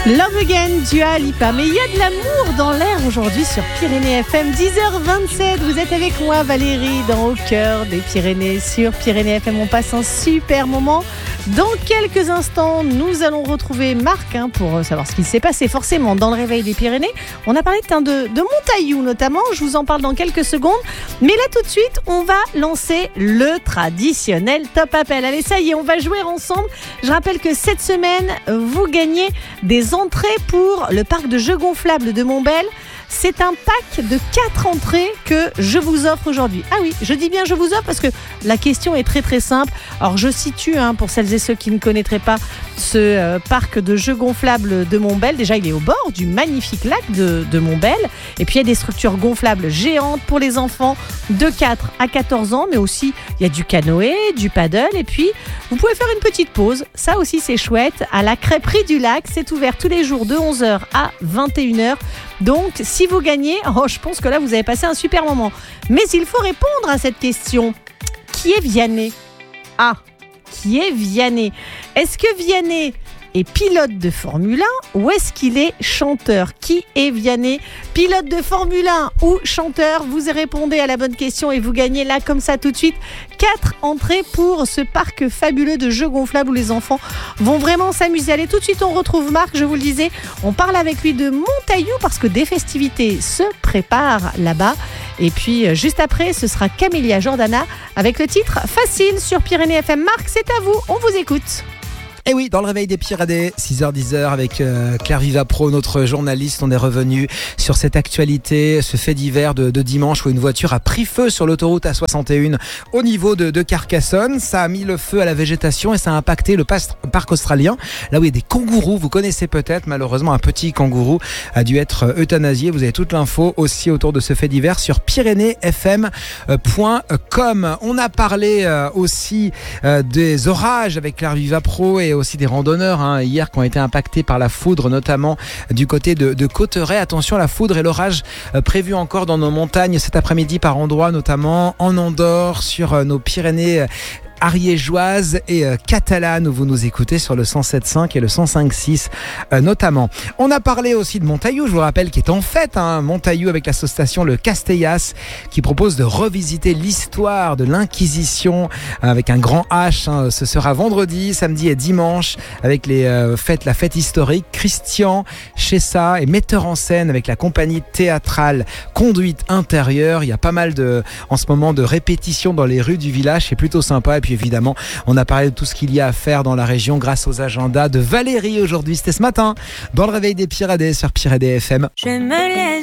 Love Again, Dua Lipa. Mais il y a de l'amour dans l'air aujourd'hui sur Pyrénées FM. 10h27, vous êtes avec moi Valérie dans Au cœur des Pyrénées. Sur Pyrénées FM, on passe un super moment. Dans quelques instants, nous allons retrouver Marc pour savoir ce qui s'est passé forcément dans le réveil des Pyrénées. On a parlé de Montaillou notamment, je vous en parle dans quelques secondes. Mais là tout de suite, on va lancer le traditionnel Top Appel. Allez, ça y est, on va jouer ensemble. Je rappelle que cette semaine, vous gagnez des entrées pour le parc de jeux gonflables de Montbel. C'est un pack de 4 entrées que je vous offre aujourd'hui. Ah oui, je dis bien je vous offre parce que la question est très très simple. Alors je situe pour celles et ceux qui ne connaîtraient pas ce parc de jeux gonflables de Montbel. Déjà, il est au bord du magnifique lac de Montbel. Et puis il y a des structures gonflables géantes pour les enfants de 4 à 14 ans. Mais aussi, il y a du canoë, du paddle. Et puis, vous pouvez faire une petite pause. Ça aussi, c'est chouette. À la crêperie du lac, c'est ouvert tous les jours de 11h à 21h. Donc, si vous gagnez, je pense que là, vous avez passé un super moment. Mais il faut répondre à cette question. Qui est Vianney ? Qui est Vianney ? Est-ce que Vianney est pilote de Formule 1 ou est-ce qu'il est chanteur ? Qui est Vianney ? Pilote de Formule 1 ou chanteur ? Vous répondez à la bonne question et vous gagnez là comme ça tout de suite 4 entrées pour ce parc fabuleux de jeux gonflables où les enfants vont vraiment s'amuser. Allez, tout de suite on retrouve Marc, je vous le disais, on parle avec lui de Montaillou parce que des festivités se préparent là-bas. Et puis juste après, ce sera Camélia Jordana avec le titre Facile sur Pyrénées FM. Marc, c'est à vous, on vous écoute. Et oui, dans le réveil des Pyrénées, 6h-10h avec Claire Vivapro, notre journaliste, on est revenu sur cette actualité, ce fait divers de dimanche où une voiture a pris feu sur l'autoroute A61 au niveau de Carcassonne. Ça a mis le feu à la végétation et ça a impacté le parc australien, là où il y a des kangourous. Vous connaissez peut-être, malheureusement, un petit kangourou a dû être euthanasié. Vous avez toute l'info aussi autour de ce fait divers sur pyrénéesfm.com. On a parlé aussi des orages avec Claire Vivapro et aussi des randonneurs hier qui ont été impactés par la foudre, notamment du côté de Cauterets. Attention, la foudre et l'orage prévus encore dans nos montagnes cet après-midi par endroits, notamment en Andorre, sur nos Pyrénées ariégeoise et catalane où vous nous écoutez sur le 107.5 et le 105.6 notamment. On a parlé aussi de Montaillou, je vous rappelle, qui est en fête, Montaillou avec l'association Le Castellas qui propose de revisiter l'histoire de l'Inquisition avec un grand H. Ce sera vendredi, samedi et dimanche avec la fête historique. Christian Chessa est metteur en scène avec la compagnie théâtrale Conduite Intérieure. Il y a pas mal en ce moment de répétitions dans les rues du village, c'est plutôt sympa. Et puis évidemment, on a parlé de tout ce qu'il y a à faire dans la région grâce aux agendas de Valérie aujourd'hui. C'était ce matin dans le réveil des Pyrénées sur Pyrénées FM. Je me laisse